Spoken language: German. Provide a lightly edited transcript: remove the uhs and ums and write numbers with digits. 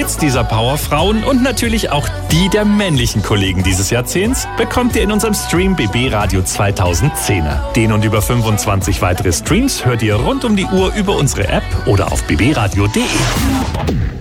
Hits dieser Powerfrauen und natürlich auch die der männlichen Kollegen dieses Jahrzehnts bekommt ihr in unserem Stream BB Radio 2010er. Den und über 25 weitere Streams hört ihr rund um die Uhr über unsere App oder auf bbradio.de.